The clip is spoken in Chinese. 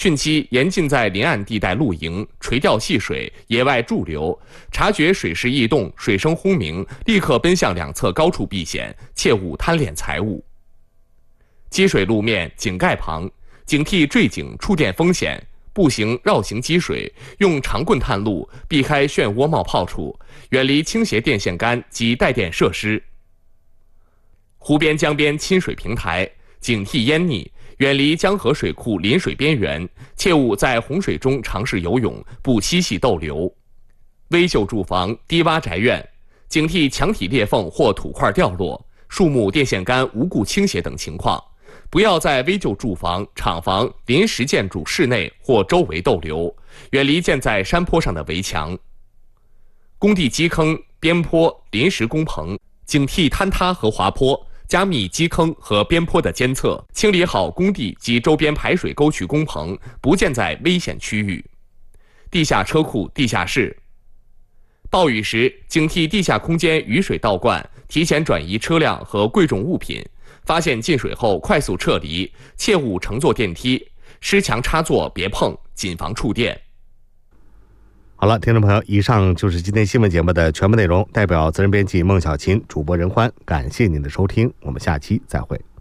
汛期严禁在临岸地带露营、垂钓戏水、野外驻留。察觉水势异动、水声轰鸣，立刻奔向两侧高处避险，切勿贪恋财物。积水路面井盖旁，警惕坠井触电风险。步行绕行积水，用长棍探路，避开漩涡冒泡处，远离倾斜电线杆及带电设施。湖边江边亲水平台，警惕淹溺，远离江河水库临水边缘，切勿在洪水中尝试游泳，不嬉戏逗留。危旧住房、低洼宅院，警惕墙体裂缝或土块掉落、树木、电线杆无故倾斜等情况。不要在危旧住房、厂房、临时建筑室内或周围逗留，远离建在山坡上的围墙。工地基坑、边坡、临时工棚，警惕坍塌和滑坡，加密基坑和边坡的监测，清理好工地及周边排水沟渠工棚，不建在危险区域。地下车库、地下室，暴雨时警惕地下空间雨水倒灌，提前转移车辆和贵重物品。发现进水后快速撤离，切勿乘坐电梯，施墙插座别碰，谨防触电。 好了，听众朋友，以上就是今天新闻节目的全部内容。代表责任编辑孟小琴，主播任欢，感谢您的收听，我们下期再会。